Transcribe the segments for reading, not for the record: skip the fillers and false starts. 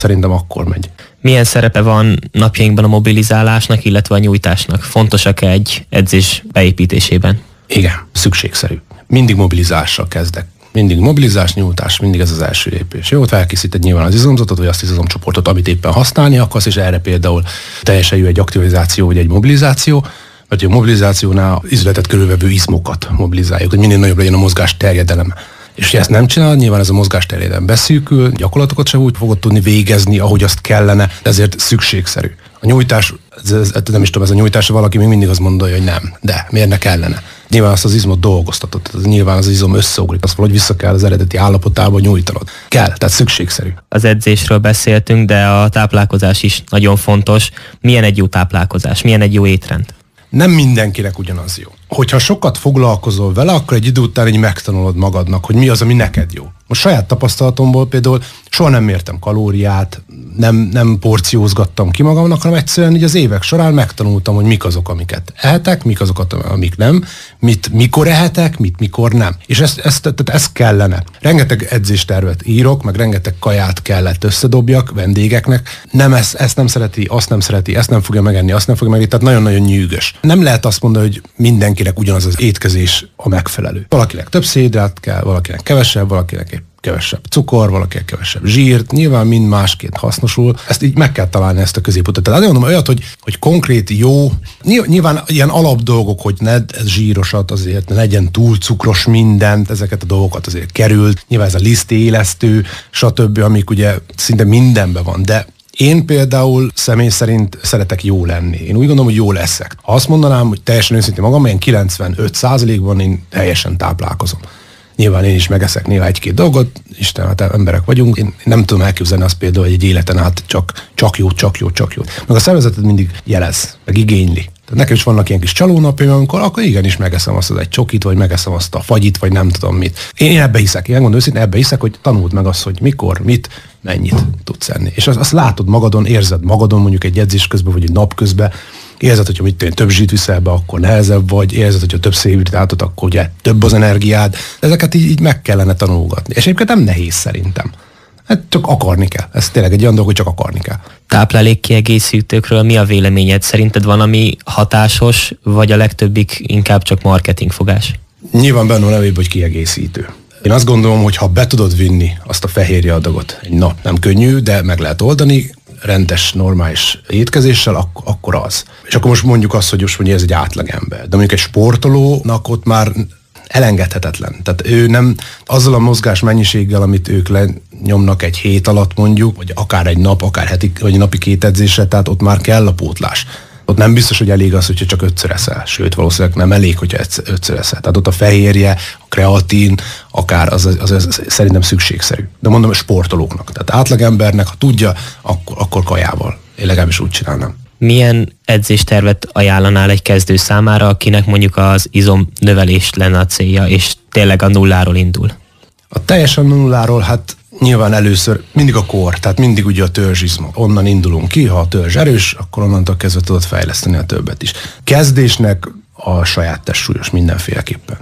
Szerintem akkor megy. Milyen szerepe van napjainkban a mobilizálásnak, illetve a nyújtásnak? Fontosak egy edzés beépítésében? Igen, szükségszerű. Mindig mobilizással kezdek. Mindig mobilizás, nyújtás, mindig ez az első lépés. Jó, felkészíted nyilván az izomzatot, vagy azt az izomcsoportot, amit éppen használni akarsz, és erre például teljesen jó egy aktivizáció, vagy egy mobilizáció, mert a mobilizációnál izületet körülvevő izmokat mobilizáljuk, hogy minél nagyobb legyen a mozgás terjedelem. És ha ezt nem csinálod, nyilván ez a mozgás terjedelem beszűkül, gyakorlatokat sem úgy fogod tudni végezni, ahogy azt kellene, ezért szükségszerű. A nyújtás, nem is tudom, ez a nyújtás, valaki még mindig azt mondja, hogy nem, de miért ne kellene? Nyilván azt az izmot dolgoztatod, nyilván az izom összeugrik, azt valahogy vissza kell az eredeti állapotába nyújtanod. Kell, tehát szükségszerű. Az edzésről beszéltünk, de a táplálkozás is nagyon fontos. Milyen egy jó táplálkozás? Milyen egy jó étrend? Nem mindenkinek ugyanaz jó. Hogyha sokat foglalkozol vele, akkor egy idő után így megtanulod magadnak, hogy mi az, ami neked jó. Most saját tapasztalatomból például soha nem mértem kalóriát, nem porciózgattam ki magamnak, hanem egyszerűen így az évek során megtanultam, hogy mik azok, amiket ehetek, mik azokat, amik nem, mikor ehetek, mikor nem. És ez kellene. Rengeteg edzéstervet írok, meg rengeteg kaját kellett összedobjak vendégeknek. Nem ezt nem szereti, azt nem szereti, ezt nem fogja megenni, azt nem fogja megenni, tehát nagyon-nagyon nyűgös. Nem lehet azt mondani, hogy mindenkinek ugyanaz az étkezés a megfelelő. Valakinek több szénhidrát kell, valakinek kevesebb, valakinek kevesebb cukor, valakinek kevesebb zsírt, nyilván mind másként hasznosul. Ezt így meg kell találni, ezt a középutat. Tehát mondom, olyat, hogy konkrét jó, nyilván ilyen alapdolgok, hogy ne zsírosat, azért ne legyen túl cukros mindent, ezeket a dolgokat azért került. Nyilván ez a lisztélesztő, stb., amik ugye szinte mindenben van, de én például személy szerint szeretek jó lenni. Én úgy gondolom, hogy jó leszek. Ha azt mondanám, hogy teljesen őszintén magam, ilyen 95%-ban én teljesen táplálkozom. Nyilván én is megeszek néha egy-két dolgot, Isten, hát emberek vagyunk. Én nem tudom elképzelni azt például, hogy egy életen át csak jót. Meg a szervezeted mindig jelez, meg igényli. Tehát nekem is vannak ilyen kis csalónapjaim, amikor akkor igenis megeszem azt az egy csokit, vagy megeszem azt a fagyit, vagy nem tudom mit. Én ebbe hiszek, én megmondom őszintén, ebbe hiszek, hogy tanuld meg azt, hogy mikor, mit, mennyit tudsz enni. És azt látod magadon, érzed magadon, mondjuk egy edzés közben, vagy egy nap közben, érzed, hogyha több zsírt viszel be, akkor nehezebb vagy, érzed, hogyha több szénhidrátot, akkor ugye több az energiád. Ezeket így meg kellene tanulgatni. És egyébként nem nehéz szerintem. Hát csak akarni kell. Ez tényleg egy olyan dolog, hogy csak akarni kell. Táplálékkiegészítőkről mi a véleményed? Szerinted van, ami hatásos, vagy a legtöbbik inkább csak marketingfogás? Nyilván benne a nevében, hogy kiegészítő. Én azt gondolom, hogy ha be tudod vinni azt a fehérje adagot egy nap, nem könnyű, de meg lehet oldani, rendes, normális étkezéssel, akkor az. És akkor most mondjuk azt, hogy most mondja, ez egy átlagember. De mondjuk egy sportolónak ott már elengedhetetlen. Tehát ő nem azzal a mozgás mennyiséggel, amit ők lenyomnak egy hét alatt mondjuk, vagy akár egy nap, akár heti, vagy napi 2 edzésre, tehát ott már kell a pótlás. Ott nem biztos, hogy elég az, hogyha csak 5-ször eszel. Sőt, valószínűleg nem elég, hogyha 5-ször eszel. Tehát ott a fehérje, a kreatin, akár az szerintem szükségszerű. De mondom, a sportolóknak. Tehát átlagembernek, ha tudja, akkor kajával. Én legalábbis úgy csinálnám. Milyen edzéstervet ajánlanál egy kezdő számára, akinek mondjuk az izomnövelés lenne a célja, és tényleg a nulláról indul? A teljesen nulláról, hát nyilván először mindig a kor, tehát mindig ugye a törzsizmok. Onnan indulunk ki, ha a törzs erős, akkor onnantól kezdve tudod fejleszteni a többet is. Kezdésnek a saját testsúlyos mindenféleképpen.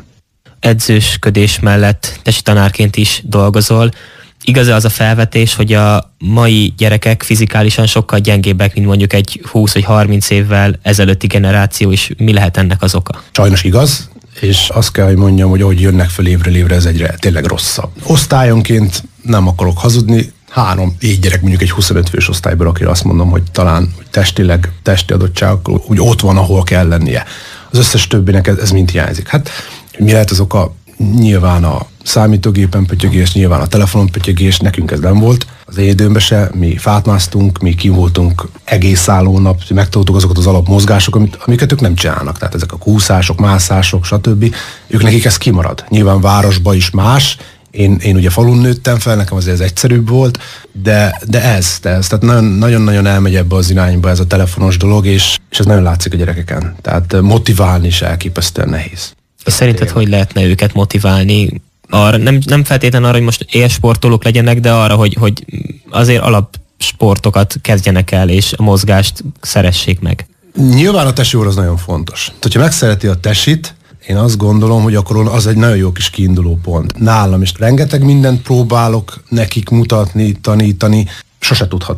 Edzősködés mellett tesi tanárként is dolgozol. Igaz-e az a felvetés, hogy a mai gyerekek fizikálisan sokkal gyengébbek, mint mondjuk egy 20 vagy 30 évvel ezelőtti generáció, és mi lehet ennek az oka? Sajnos igaz, és azt kell, hogy mondjam, hogy ahogy jönnek fel évről évre, ez egyre tényleg rosszabb. Osztályonként nem akarok hazudni, 3-4 gyerek mondjuk egy 25 fős osztályból, akire azt mondom, hogy talán testileg, testi adottságok úgy ott van, ahol kell lennie. Az összes többinek ez mind hiányzik. Hát mi lehet az oka? Nyilván a számítógépen pötyögés, nyilván a telefonon pötyögés, nekünk ez nem volt. Az én időmben se, mi fátmásztunk, mi kim voltunk egész szálló nap, megtanultuk azokat az alapmozgásokat, amiket ők nem csinálnak. Tehát ezek a kúszások, mászások, stb. Ők nekik ez kimarad. Nyilván városban is más. Én ugye falun nőttem fel, nekem azért ez egyszerűbb volt, de ez. Tehát nagyon-nagyon elmegy ebbe az irányba ez a telefonos dolog, és ez nagyon látszik a gyerekeken. Tehát motiválni is elképesztően nehéz. És szerinted hogy lehetne őket motiválni? Arra, nem feltétlenül arra, hogy most élsportolók legyenek, de arra, hogy azért alapsportokat kezdjenek el, és a mozgást szeressék meg. Nyilván a tesi óra az nagyon fontos. Ha megszereti a tesit, én azt gondolom, hogy akkor az egy nagyon jó kis kiinduló pont. Nálam is rengeteg mindent próbálok nekik mutatni, tanítani. sose tudhat